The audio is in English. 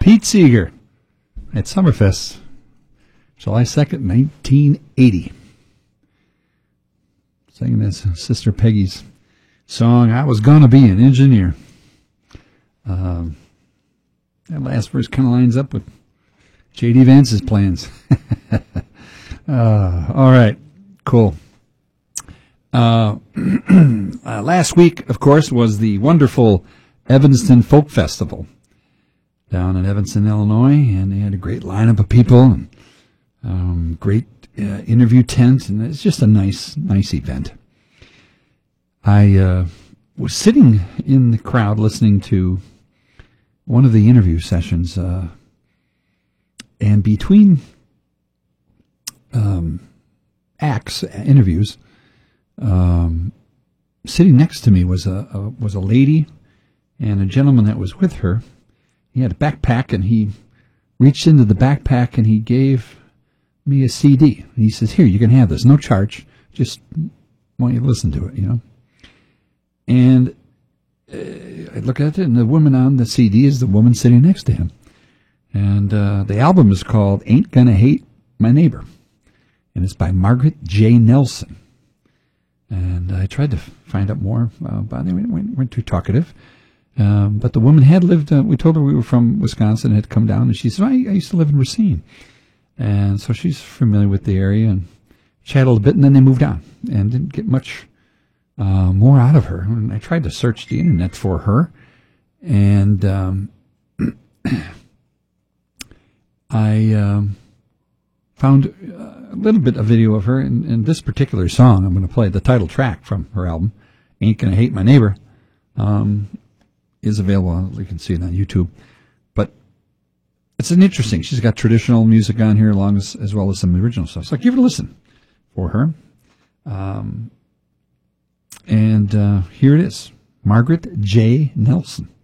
Pete Seeger at Summerfest, July 2nd, 1980. Singing his sister Peggy's song, I Was Gonna Be an Engineer. That last verse kind of lines up with J.D. Vance's plans. All right, cool. Last week, of course, was the wonderful Evanston Folk Festival down in Evanston, Illinois, and they had a great lineup of people and great interview tent, and it's just a nice event. I was sitting in the crowd listening to one of the interview sessions, and between interviews, sitting next to me was a lady and a gentleman that was with her. He had a backpack, and he reached into the backpack and he gave me a CD. And he says, "Here, you can have this, no charge. Just want you to listen to it, you know." And I look at it, and the woman on the CD is the woman sitting next to him. And the album is called Ain't Gonna Hate My Neighbor, and it's by Margaret J. Nelson. And I tried to find out more, but they weren't too talkative. But the woman had lived, we told her we were from Wisconsin, had come down, and she said, I used to live in Racine. And so she's familiar with the area, and chatted a bit, and then they moved on and didn't get much more out of her. And I tried to search the internet for her, and I found a little bit of video of her, and this particular song, I'm going to play the title track from her album, Ain't Gonna Hate My Neighbor, is available. You can see it on YouTube. But it's an interesting. She's got traditional music on here, as well as some original stuff. So give it a listen for her. And here it is, Margaret J. Nelson.